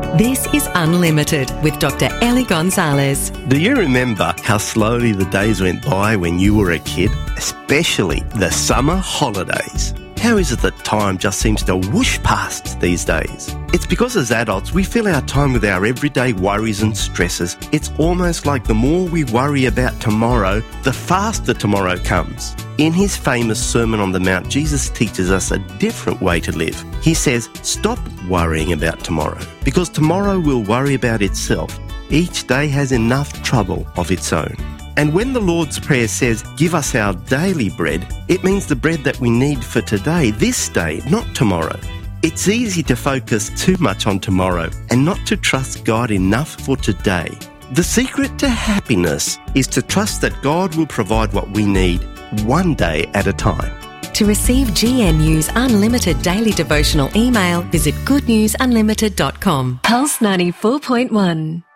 This is Unlimited with Dr. Ellie Gonzalez. Do you remember how slowly the days went by when you were a kid? Especially the summer holidays. How is it that time just seems to whoosh past these days? It's because as adults, we fill our time with our everyday worries and stresses. It's almost like the more we worry about tomorrow, the faster tomorrow comes. In his famous Sermon on the Mount, Jesus teaches us a different way to live. He says, stop worrying about tomorrow, because tomorrow will worry about itself. Each day has enough trouble of its own. And when the Lord's Prayer says, give us our daily bread, it means the bread that we need for today, this day, not tomorrow. It's easy to focus too much on tomorrow and not to trust God enough for today. The secret to happiness is to trust that God will provide what we need one day at a time. To receive GNU's Unlimited Daily Devotional email, visit goodnewsunlimited.com. Pulse 94.1.